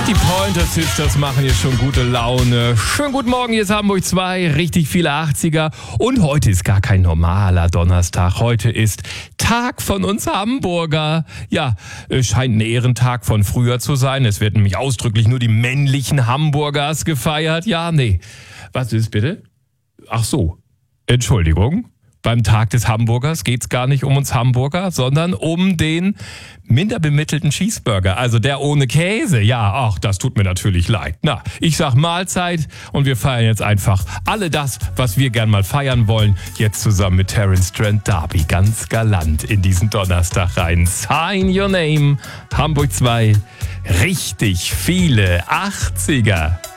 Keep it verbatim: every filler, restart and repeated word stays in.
Die Pointer Sisters machen hier schon gute Laune. Schönen guten Morgen, hier ist Hamburg zwei, richtig viele achtziger. Und heute ist gar kein normaler Donnerstag. Heute ist Tag von uns Hamburger. Ja, es scheint ein Ehrentag von früher zu sein. Es werden nämlich ausdrücklich nur die männlichen Hamburgers gefeiert. Ja, nee. Was ist bitte? Ach so, Entschuldigung. Beim Tag des Hamburgers geht's gar nicht um uns Hamburger, sondern um den minder bemittelten Cheeseburger, also der ohne Käse. Ja, ach, das tut mir natürlich leid. Na, ich sag Mahlzeit und wir feiern jetzt einfach alle das, was wir gern mal feiern wollen, jetzt zusammen mit Terence Trent D'Arby ganz galant in diesen Donnerstag rein. Sign your name, Hamburg zwei, richtig viele achtziger.